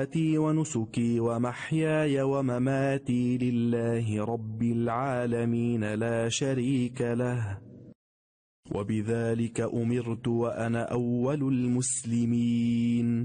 ونسكي ومحياي ومماتي لله رب العالمين لا شريك له وبذلك أمرت وأنا أول المسلمين.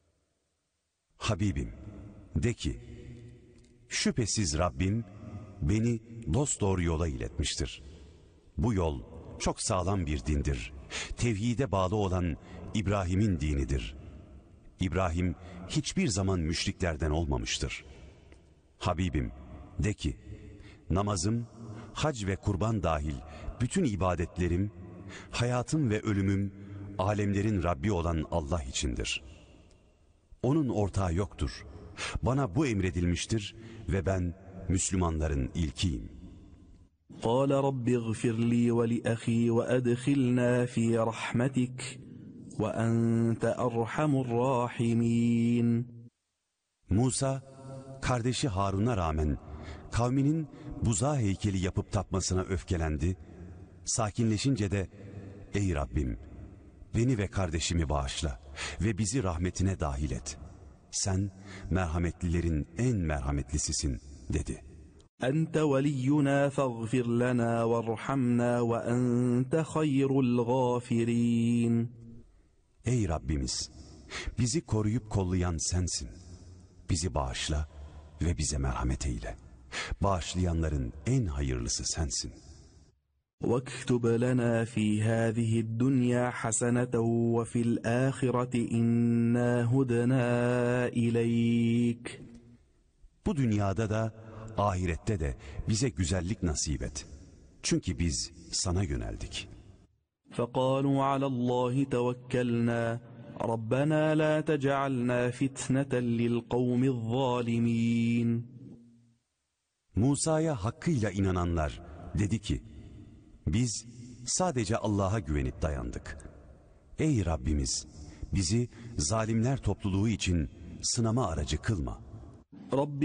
Habibim, de ki, şüphesiz Rabbim beni dosdoğru yola iletmiştir. Bu yol çok sağlam bir dindir. Tevhide bağlı olan İbrahim'in dinidir. İbrahim hiçbir zaman müşriklerden olmamıştır. Habibim, de ki, namazım, hac ve kurban dahil bütün ibadetlerim, hayatım ve ölümüm, alemlerin Rabbi olan Allah içindir. Onun ortağı yoktur. Bana bu emredilmiştir ve ben Müslümanların ilkiyim. قال رب اغفر لي ولأخي وأدخلنا في رحمتك وأنت أرحم الراحمين. Musa, kardeşi Harun'a rağmen kavminin buzağı heykeli yapıp tapmasına öfkelendi. Sakinleşince de, ey Rabbim, beni ve kardeşimi bağışla ve bizi rahmetine dahil et. Sen merhametlilerin en merhametlisisin, dedi. أنت ولينا فاغفر لنا وارحمنا وأنت خير الغافرين. Ey Rabbimiz, bizi koruyup kollayan sensin. Bizi bağışla ve bize merhamet eyle. Bağışlayanların en hayırlısı sensin. واكتب لنا في هذه الدنيا حسنة وفي الآخرة إنا هدنا إليك. Bu dünyada da ahirette de bize güzellik nasip et. Çünkü biz sana yöneldik. فقالوا على الله توكلنا ربنا لا تجعلنا فتنة للقوم الظالمين. Musa'ya hakkıyla inananlar dedi ki, biz sadece Allah'a güvenip dayandık. Ey Rabbimiz, bizi zalimler topluluğu için sınama aracı kılma. رب